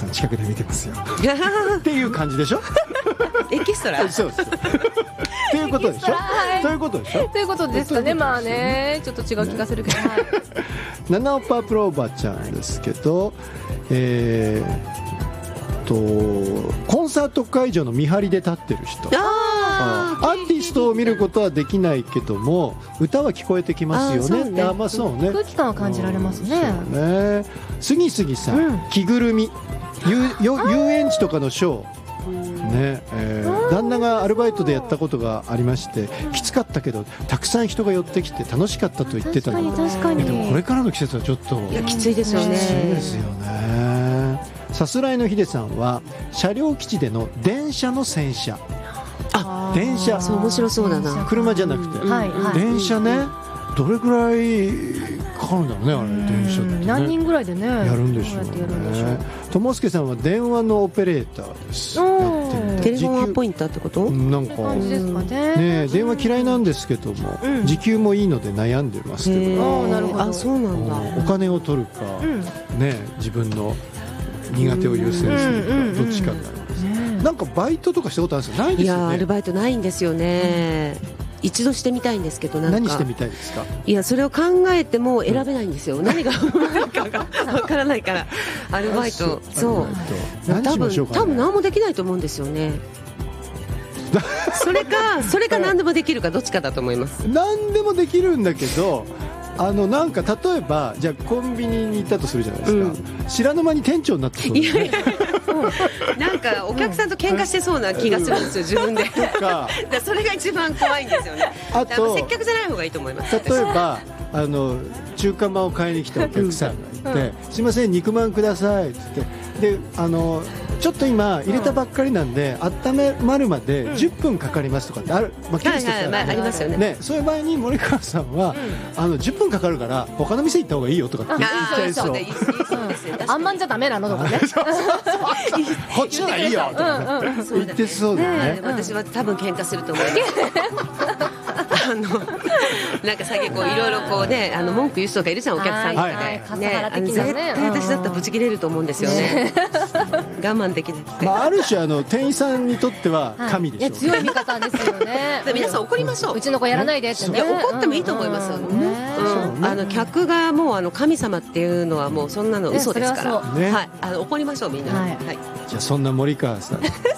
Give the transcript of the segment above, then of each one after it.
さん近くで見てますよっていう感じでしょエキストラそうですっていうことでしょそういうことでしょということですかね。まあね、ちょっと違う気がするけど、はい、 七尾パープルおばちゃんですけど、コンサート会場の見張りで立ってる人、アーティストを見ることはできないけども歌は聞こえてきますよね。まあそうね、 空気感は感じられますね。 そうね。杉杉さん、着ぐるみ、遊園地とかのショーね、旦那がアルバイトでやったことがありまして、きつかったけどたくさん人が寄ってきて楽しかったと言ってたの。 確かにでもこれからの季節はちょっときついですよね。 きついですよね。さすらいのヒデさんは車両基地での電車の洗車。電車、 そう面白そうだな。 車じゃなくて、電車ね、どれぐらいかかるんだろうね、あれ電車ってね。 何人ぐらいでねやるんでしょうね。友助さんは電話のオペレーターです。 テレフォンアポインターってこと？ なんかね、電話嫌いなんですけども、時給もいいので悩んでますけど。 なるほど。 あ、そうなんだ。 お金を取るか、ね、自分の苦手を優先するか、どっちかになります。なんかバイトとかしたことあるんですか？ないですよね。 いや、アルバイトないんですよね。一度してみたいんですけど、 何してみたいですか？ いや、それを考えても選べないんですよ。何がかがわからないからアルバイト。そう。多分何もできないと思うんですよね。それか何でもできるかどっちかだと思います。 何でもできるんだけど、なんか例えばじゃあコンビニに行ったとするじゃないですか、知らぬ間に店長になってそうですね。 なんかお客さんと喧嘩してそうな気がするんですよ、自分で。それが一番怖いんですよね。あと接客じゃない方がいいと思います。 例えば中華まんを買いに来たお客さんがいて、すいません肉まんくださいって言って、でちょっと今入れたばっかりなんで温めるまで10分かかりますとかってある、ケースとしてありますよね。 そういう場合に森川さんは10分かかるから他の店行った方がいいよとかって言っちゃいそう。 あんまんじゃダメなのとかね。 こっちの方がいいよとか言ってそうだよね。 私は多分喧嘩すると思います。なんか最近こういろいろこうね、文句言う人がいるじゃん、お客さんとかでね。絶対私だったらブチ切れると思うんですよね。我慢できなくて。 ある種店員さんにとっては神でしょう。 強い味方ですよね。 皆さん怒りましょう。 うちの子やらないでってね。 怒ってもいいと思いますよ。客がもう神様っていうのはもうそんなの嘘ですから。はい、怒りましょうみんな。はい。 じゃあそんな森川さん。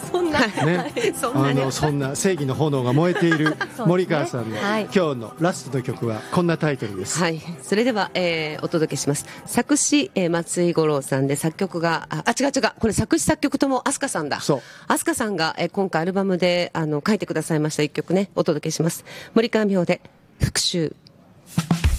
そんな正義の炎が燃えている森川さんの今日のラストの曲はこんなタイトルです。 はい、それではお届けします。作詞松井五郎さんで、作曲が違うこれ作詞作曲とも飛鳥さんだ。飛鳥さんが今回アルバムで書いてくださいました一曲ね、お届けします。森川明で復讐。